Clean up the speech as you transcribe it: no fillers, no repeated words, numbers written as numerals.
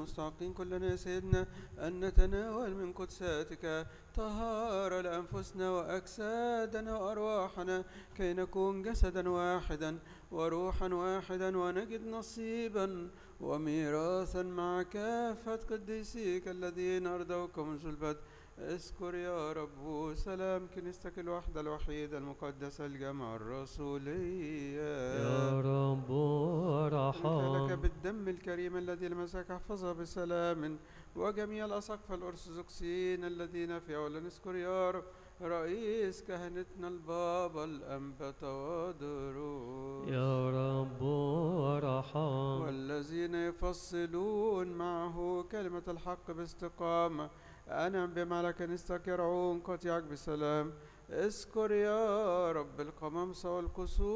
مستحقين كلنا يا سيدنا أن نتناول من قدساتك طهارة لأنفسنا وأجسادنا وأرواحنا كي نكون جسدا واحدا وروحا واحدا ونجد نصيبا وميراثا مع كافة قديسيك الذين أرضوكم منذ البدء. اذكر يا رب سلام كنيستك الوحدة الوحيدة المقدسة الجامعة الرسولية يا رب لك ارحم. بالدم الكريم الذي لمسك احفظها بسلام وجميع الأساقفة الأرثوذكسيين الذين في أولا. اذكر يا رب رئيس كهنتنا البابا الأنبا تواضروس يا رب ارحم. والذين يفصلون معه كلمة الحق باستقامة. أنعم بملك كنيستك يرعون قطيعك بسلام. اذكر يا رب القمامسة والقصور